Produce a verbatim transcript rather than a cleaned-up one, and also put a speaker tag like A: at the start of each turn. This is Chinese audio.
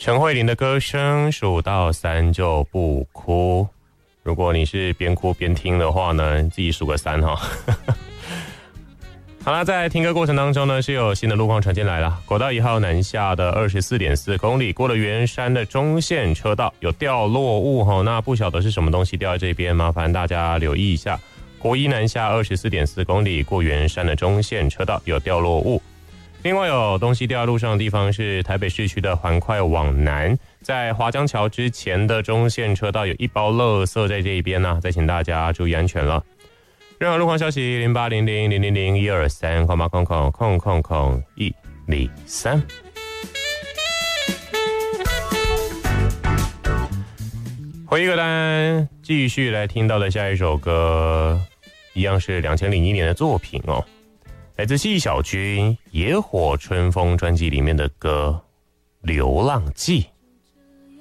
A: 陈慧琳的歌声数到三就不哭。如果你是边哭边听的话呢，自己数个三哈。好啦，在听歌过程当中呢，是有新的路况传进来了。国道一号南下的 二十四点四 公里，过了圆山的中线车道有掉落物齁，那不晓得是什么东西掉在这边，麻烦大家留意一下。国一南下 二十四点四 公里，过圆山的中线车道有掉落物。另外有东西掉在路上的地方是台北市区的环快往南，在华江桥之前的中线车道有一包垃圾在这一边呢、啊，再请大家注意安全了。任何路况消息零八零零零零零一二三空八空空空空空一零三。回忆歌单继续来听到的下一首歌，一样是两千零一年的作品哦，来自纪晓君《野火春风》专辑里面的歌《流浪记》。